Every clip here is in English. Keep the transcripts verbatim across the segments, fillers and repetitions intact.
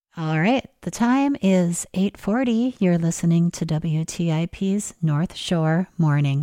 All right, the time is eight forty. You're listening to W T I P's North Shore Morning.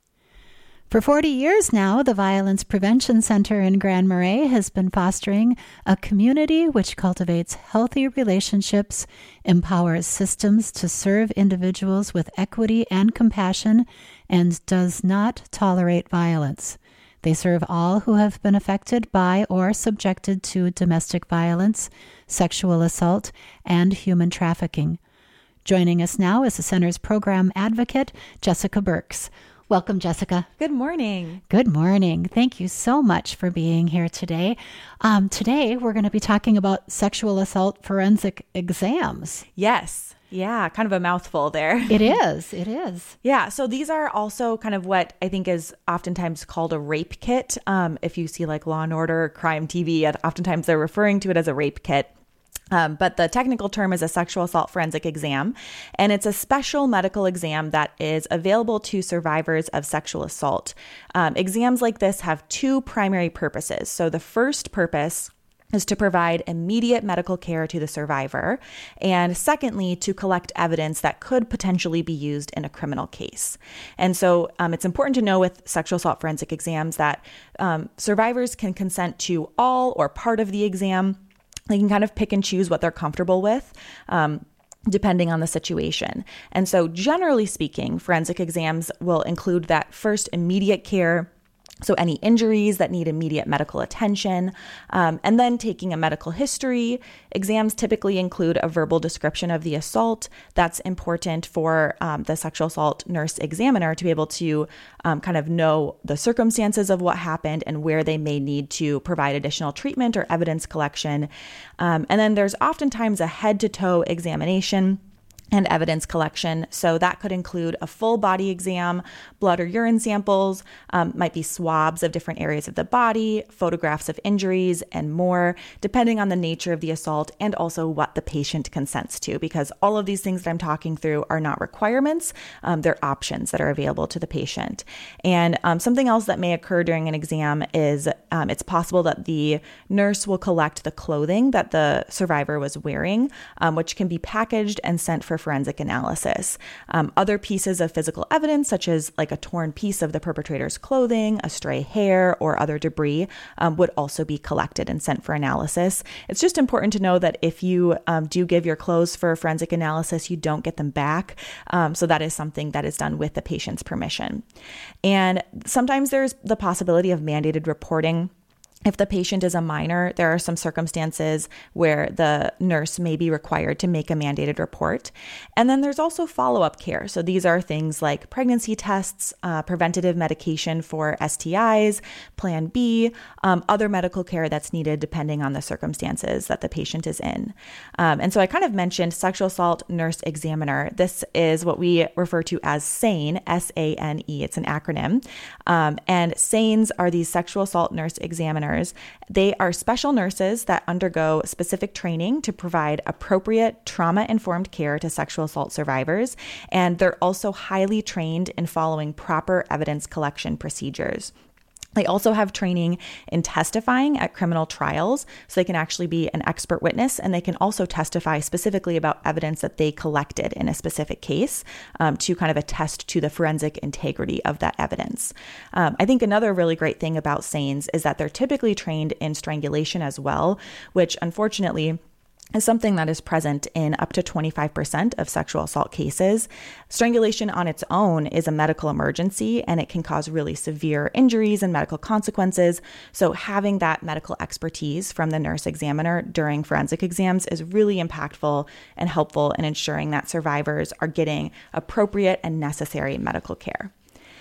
For forty years now, the Violence Prevention Center in Grand Marais has been fostering a community which cultivates healthy relationships, empowers systems to serve individuals with equity and compassion, and does not tolerate violence. They serve all who have been affected by or subjected to domestic violence, sexual assault, and human trafficking. Joining us now is the center's program advocate, Jessica Burks. Welcome, Jessica. Good morning. Good morning. Thank you so much for being here today. Um, today, we're going to be talking about sexual assault forensic exams. Yes. Yeah, kind of a mouthful there. It is. It is. Yeah. So these are also kind of what I think is oftentimes called a rape kit. Um, if you see like Law and Order, Crime T V, oftentimes they're referring to it as a rape kit. Um, but the technical term is a sexual assault forensic exam, and it's a special medical exam that is available to survivors of sexual assault. Um, exams like this have two primary purposes. So the first purpose is to provide immediate medical care to the survivor, and secondly, to collect evidence that could potentially be used in a criminal case. And so um, it's important to know with sexual assault forensic exams that um, survivors can consent to all or part of the exam. They can kind of pick and choose what they're comfortable with, um, depending on the situation. And so generally speaking, forensic exams will include that first immediate care, so any injuries that need immediate medical attention, um, and then taking a medical history. Exams typically include a verbal description of the assault. That's important for um, the sexual assault nurse examiner to be able to um, kind of know the circumstances of what happened and where they may need to provide additional treatment or evidence collection. Um, and then there's oftentimes a head-to-toe examination and evidence collection. So that could include a full body exam, blood or urine samples, um, might be swabs of different areas of the body, photographs of injuries, and more, depending on the nature of the assault and also what the patient consents to, because all of these things that I'm talking through are not requirements. Um, they're options that are available to the patient. And um, something else that may occur during an exam is um, it's possible that the nurse will collect the clothing that the survivor was wearing, um, which can be packaged and sent for forensic analysis. Um, other pieces of physical evidence, such as like a torn piece of the perpetrator's clothing, a stray hair, or other debris, um, would also be collected and sent for analysis. It's just important to know that if you um, do give your clothes for forensic analysis, you don't get them back. Um, so that is something that is done with the patient's permission. And sometimes there's the possibility of mandated reporting. If the patient is a minor, there are some circumstances where the nurse may be required to make a mandated report. And then there's also follow-up care. So these are things like pregnancy tests, uh, preventative medication for S T Is, Plan B, um, other medical care that's needed depending on the circumstances that the patient is in. Um, and so I kind of mentioned sexual assault nurse examiner. This is what we refer to as SANE, S A N E. It's an acronym. Um, and SANEs are these sexual assault nurse examiners. They are special nurses that undergo specific training to provide appropriate trauma-informed care to sexual assault survivors, and they're also highly trained in following proper evidence collection procedures. They also have training in testifying at criminal trials, so they can actually be an expert witness, and they can also testify specifically about evidence that they collected in a specific case um, to kind of attest to the forensic integrity of that evidence. Um, I think another really great thing about SANEs is that they're typically trained in strangulation as well, which unfortunately is something that is present in up to twenty-five percent of sexual assault cases. Strangulation on its own is a medical emergency, and it can cause really severe injuries and medical consequences. So having that medical expertise from the nurse examiner during forensic exams is really impactful and helpful in ensuring that survivors are getting appropriate and necessary medical care.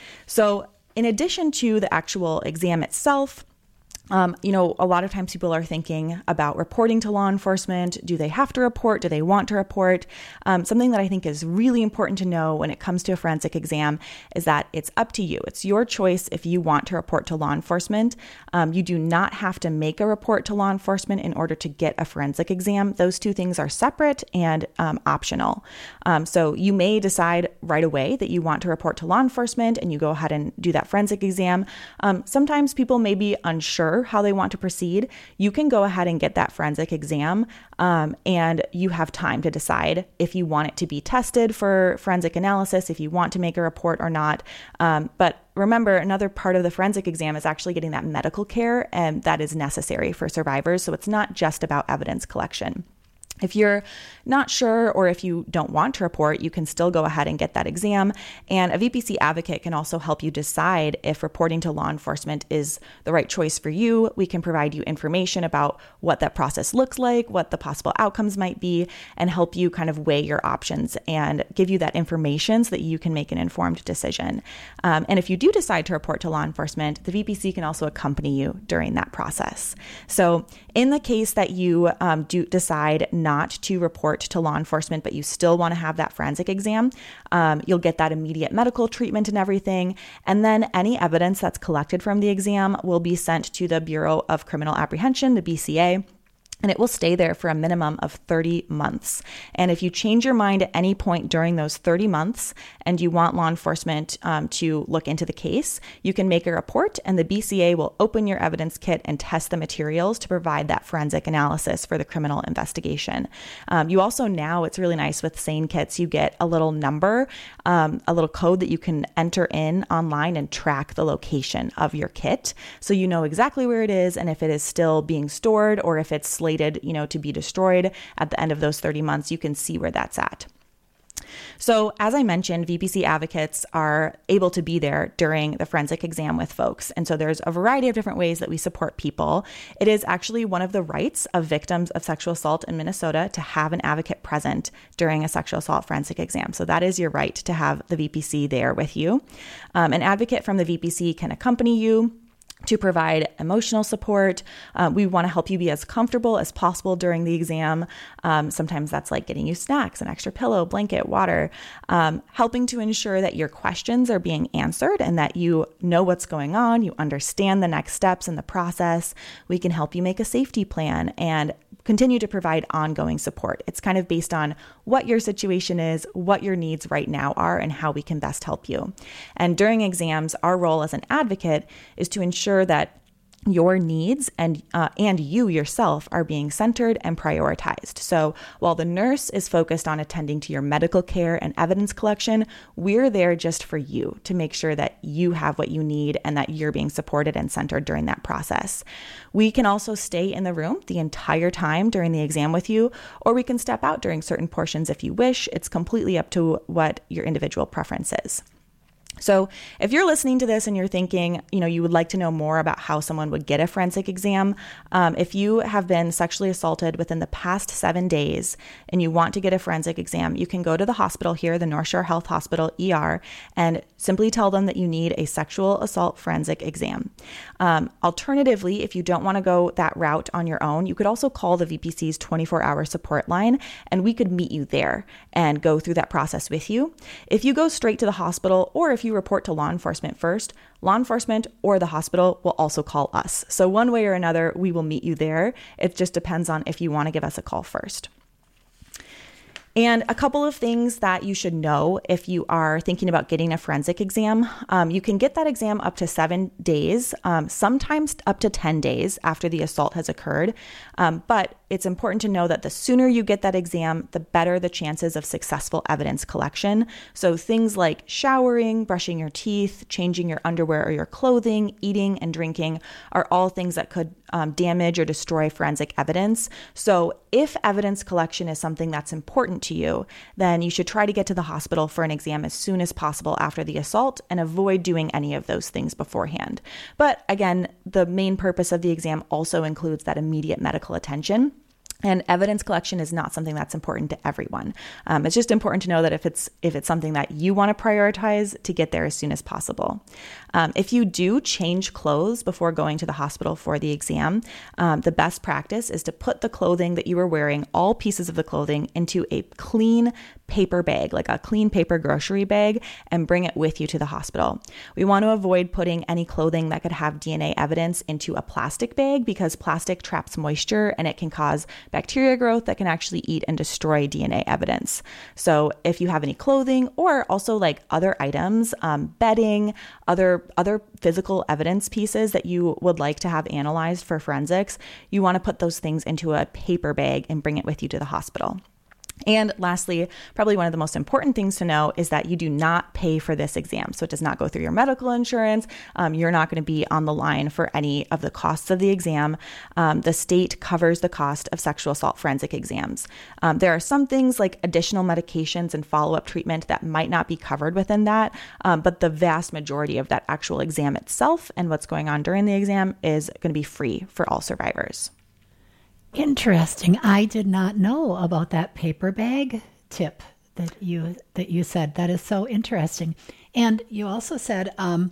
So in addition to the actual exam itself, Um, you know, a lot of times people are thinking about reporting to law enforcement. Do they have to report? Do they want to report? Um, something that I think is really important to know when it comes to a forensic exam is that it's up to you. It's your choice if you want to report to law enforcement. Um, you do not have to make a report to law enforcement in order to get a forensic exam. Those two things are separate and um, optional. Um, so you may decide right away that you want to report to law enforcement and you go ahead and do that forensic exam. Um, sometimes people may be unsure sure how they want to proceed, you can go ahead and get that forensic exam, um, and you have time to decide if you want it to be tested for forensic analysis, if you want to make a report or not. Um, but remember, another part of the forensic exam is actually getting that medical care, and that is necessary for survivors. So it's not just about evidence collection. If you're not sure, or if you don't want to report, you can still go ahead and get that exam. And a V P C advocate can also help you decide if reporting to law enforcement is the right choice for you. We can provide you information about what that process looks like, what the possible outcomes might be, and help you kind of weigh your options and give you that information so that you can make an informed decision. Um, and if you do decide to report to law enforcement, the V P C can also accompany you during that process. So in the case that you um, do decide not to report to law enforcement, but you still want to have that forensic exam, um, you'll get that immediate medical treatment and everything. And then any evidence that's collected from the exam will be sent to the Bureau of Criminal Apprehension, the B C A. And it will stay there for a minimum of thirty months. And if you change your mind at any point during those thirty months and you want law enforcement um, to look into the case, you can make a report, and the B C A will open your evidence kit and test the materials to provide that forensic analysis for the criminal investigation. Um, you also now, it's really nice with SANE kits, you get a little number, um, a little code that you can enter in online and track the location of your kit. So you know exactly where it is, and if it is still being stored or if it's slated, you know, to be destroyed at the end of those thirty months, you can see where that's at. So as I mentioned, V P C advocates are able to be there during the forensic exam with folks. And so there's a variety of different ways that we support people. It is actually one of the rights of victims of sexual assault in Minnesota to have an advocate present during a sexual assault forensic exam. So that is your right, to have the V P C there with you. Um, an advocate from the V P C can accompany you to provide emotional support. Uh, we want to help you be as comfortable as possible during the exam. Um, sometimes that's like getting you snacks, an extra pillow, blanket, water, um, helping to ensure that your questions are being answered and that you know what's going on, you understand the next steps in the process. We can help you make a safety plan and continue to provide ongoing support. It's kind of based on what your situation is, what your needs right now are, and how we can best help you. And during exams, our role as an advocate is to ensure that your needs and uh, and you yourself are being centered and prioritized. So while the nurse is focused on attending to your medical care and evidence collection, we're there just for you to make sure that you have what you need and that you're being supported and centered during that process. We can also stay in the room the entire time during the exam with you, or we can step out during certain portions if you wish. It's completely up to what your individual preference is. So if you're listening to this and you're thinking, you know, you would like to know more about how someone would get a forensic exam, um, if you have been sexually assaulted within the past seven days and you want to get a forensic exam, you can go to the hospital here, the North Shore Health Hospital E R, and simply tell them that you need a sexual assault forensic exam. Um, alternatively, if you don't want to go that route on your own, you could also call the V P C's twenty-four hour support line, and we could meet you there and go through that process with you. If you go straight to the hospital, or if you report to law enforcement first, law enforcement or the hospital will also call us. So one way or another, we will meet you there. It just depends on if you want to give us a call first. And a couple of things that you should know if you are thinking about getting a forensic exam. Um, you can get that exam up to seven days, um, sometimes up to ten days after the assault has occurred. Um, but it's important to know that the sooner you get that exam, the better the chances of successful evidence collection. So things like showering, brushing your teeth, changing your underwear or your clothing, eating and drinking are all things that could um, damage or destroy forensic evidence. So if evidence collection is something that's important to you, then you should try to get to the hospital for an exam as soon as possible after the assault and avoid doing any of those things beforehand. But again, the main purpose of the exam also includes that immediate medical attention. And evidence collection is not something that's important to everyone. Um, it's just important to know that if it's if it's something that you want to prioritize, to get there as soon as possible. Um, if you do change clothes before going to the hospital for the exam, um, the best practice is to put the clothing that you were wearing, all pieces of the clothing, into a clean paper bag, like a clean paper grocery bag, and bring it with you to the hospital. We want to avoid putting any clothing that could have D N A evidence into a plastic bag because plastic traps moisture and it can cause bacteria growth that can actually eat and destroy D N A evidence. So if you have any clothing or also like other items, um, bedding, other other physical evidence pieces that you would like to have analyzed for forensics, you want to put those things into a paper bag and bring it with you to the hospital. And lastly, probably one of the most important things to know is that you do not pay for this exam. So it does not go through your medical insurance. Um, you're not going to be on the line for any of the costs of the exam. Um, the state covers the cost of sexual assault forensic exams. Um, there are some things like additional medications and follow-up treatment that might not be covered within that, um, but the vast majority of that actual exam itself and what's going on during the exam is going to be free for all survivors. Interesting. I did not know about that paper bag tip that you that you said. That is so interesting. And you also said um,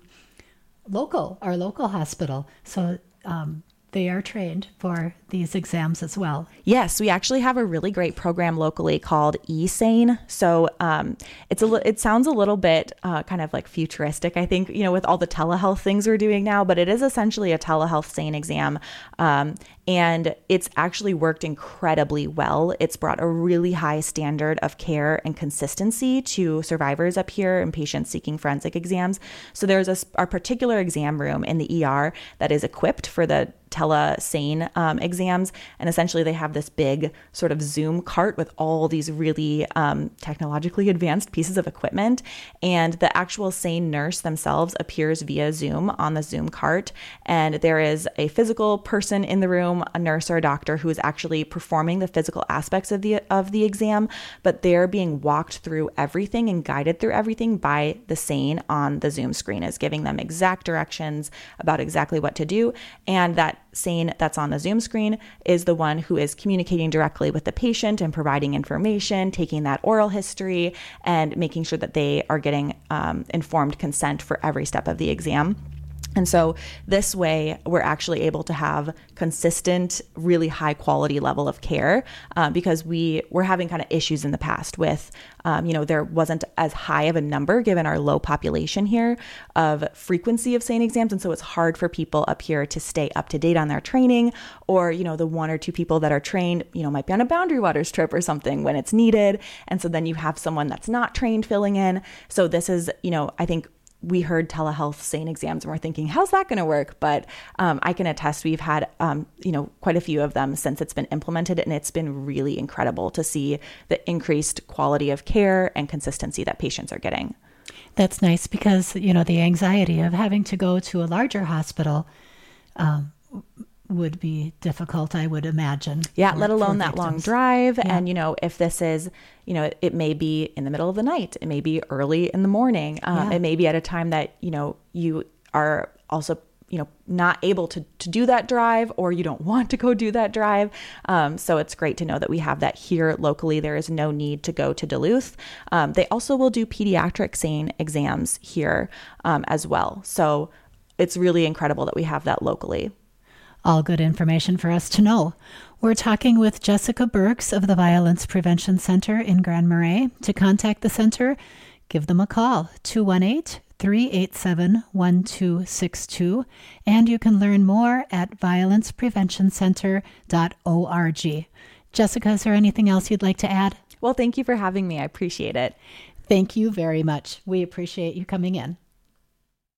local, our local hospital. So um, they are trained for these exams as well. Yes, we actually have a really great program locally called eSane. So um, it's a it sounds a little bit uh, kind of like futuristic, I think, you know, with all the telehealth things we're doing now, but it is essentially a telehealth SANE exam. Um, and it's actually worked incredibly well. It's brought a really high standard of care and consistency to survivors up here and patients seeking forensic exams. So there's a, a particular exam room in the E R that is equipped for the tele-SANE um, exams. And essentially they have this big sort of Zoom cart with all these really um, technologically advanced pieces of equipment. And the actual SANE nurse themselves appears via Zoom on the Zoom cart. And there is a physical person in the room, a nurse or a doctor who is actually performing the physical aspects of the of the exam, but they're being walked through everything and guided through everything by the SANE on the Zoom screen, is giving them exact directions about exactly what to do. And that SANE that's on the Zoom screen is the one who is communicating directly with the patient and providing information, taking that oral history and making sure that they are getting um, informed consent for every step of the exam. And so this way, we're actually able to have consistent, really high quality level of care uh, because we were having kind of issues in the past with, um, you know, there wasn't as high of a number given our low population here of frequency of SANE exams. And so it's hard for people up here to stay up to date on their training, or, you know, the one or two people that are trained, you know, might be on a Boundary Waters trip or something when it's needed. And so then you have someone that's not trained filling in. So this is, you know, I think we heard telehealth SANE exams and we're thinking, how's that going to work? But um, I can attest we've had, um, you know, quite a few of them since it's been implemented, and it's been really incredible to see the increased quality of care and consistency that patients are getting. That's nice because, you know, the anxiety of having to go to a larger hospital um, would be difficult, I would imagine. Yeah, for, let alone that long drive. Yeah. And, you know, if this is, you know, it, it may be in the middle of the night, it may be early in the morning, um, Yeah. it may be at a time that, you know, you are also, you know, not able to, to do that drive, or you don't want to go do that drive. Um, so it's great to know that we have that here locally. There is no need to go to Duluth. Um, they also will do pediatric SANE exams here um, as well. So it's really incredible that we have that locally. All good information for us to know. We're talking with Jessica Burks of the Violence Prevention Center in Grand Marais. To contact the center, give them a call, two one eight, three eight seven, one two six two, and you can learn more at violence prevention center dot org. Jessica, is there anything else you'd like to add? Well, thank you for having me. I appreciate it. Thank you very much. We appreciate you coming in.